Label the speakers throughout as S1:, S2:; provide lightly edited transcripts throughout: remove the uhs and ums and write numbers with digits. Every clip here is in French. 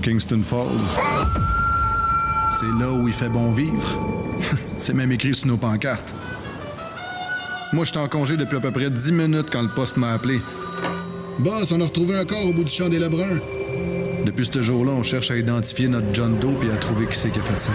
S1: Kingston Falls. C'est là où il fait bon vivre. C'est même écrit sur nos pancartes. Moi, j'étais en congé depuis à peu près 10 minutes quand le poste m'a appelé. Boss, on a retrouvé un corps au bout du champ des Lebrun. Depuis ce jour-là, on cherche à identifier notre John Doe et à trouver qui c'est qui a fait ça.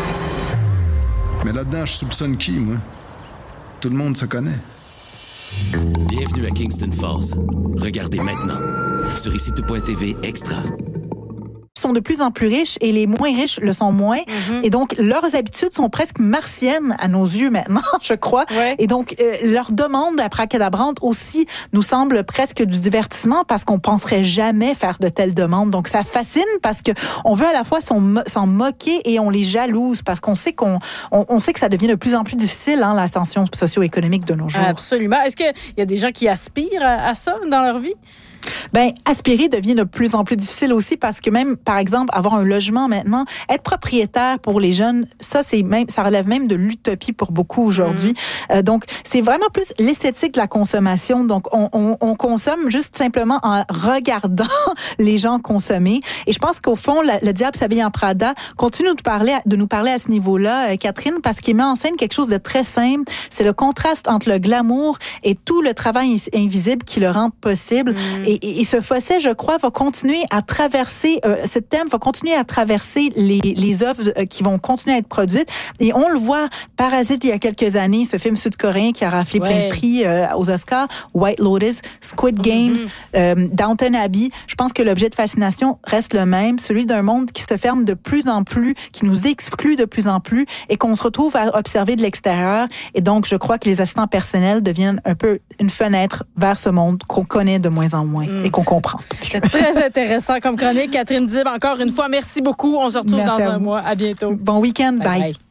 S1: Mais là-dedans, je soupçonne qui, moi? Tout le monde se connaît.
S2: Bienvenue à Kingston Falls. Regardez maintenant sur ICTO.tv Extra.
S3: Sont de plus en plus riches et les moins riches le sont moins. Et donc, leurs habitudes sont presque martiennes à nos yeux maintenant, je crois. Ouais. Et donc, leur demande abracadabrante aussi nous semble presque du divertissement parce qu'on penserait jamais faire de telles demandes. Donc, ça fascine parce que on veut à la fois s'en moquer et on les jalouse parce qu'on sait on sait que ça devient de plus en plus difficile, hein, l'ascension socio-économique de nos jours.
S4: Absolument. Est-ce qu'il y a des gens qui aspirent à ça dans leur vie?
S3: Ben, aspirer devient de plus en plus difficile aussi parce que même, par exemple, avoir un logement maintenant, être propriétaire pour les jeunes, ça relève même de l'utopie pour beaucoup aujourd'hui. Donc, c'est vraiment plus l'esthétique de la consommation. Donc, on consomme juste simplement en regardant les gens consommer. Et je pense qu'au fond, le diable s'habille en Prada continue de nous parler à ce niveau-là, Catherine, parce qu'il met en scène quelque chose de très simple. C'est le contraste entre le glamour et tout le travail invisible qui le rend possible. Et ce fossé, je crois, va continuer à traverser, ce thème va continuer à traverser les œuvres qui vont continuer à être produites. Et on le voit, Parasite, il y a quelques années, ce film sud-coréen qui a raflé plein de prix aux Oscars, White Lotus, Squid Games, Downton Abbey. Je pense que l'objet de fascination reste le même, celui d'un monde qui se ferme de plus en plus, qui nous exclut de plus en plus et qu'on se retrouve à observer de l'extérieur. Et donc, je crois que les assistants personnels deviennent un peu une fenêtre vers ce monde qu'on connaît de moins en moins et qu'on comprend.
S4: C'est très intéressant comme chronique. Catherine Dib, encore une fois, merci beaucoup. On se retrouve dans un mois. À bientôt.
S3: Bon week-end. Bye.